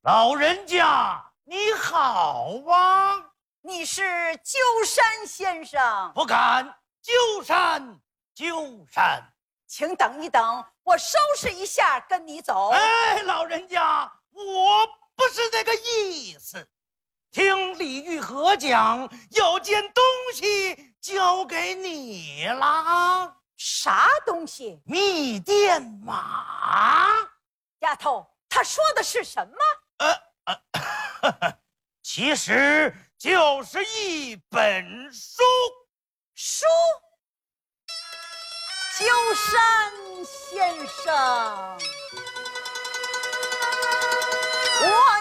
老人家你好啊！ 你是鸠山先生？ 不敢，鸠山，鸠山。 请等一等，我收拾一下跟你走。 哎，老人家，我不是这个意思。听李玉和讲，有件东西交给你啦。 啥东西？ 密电码。 丫头，他说的是什么？ 其实就是一本书。 书？鸠山先生，我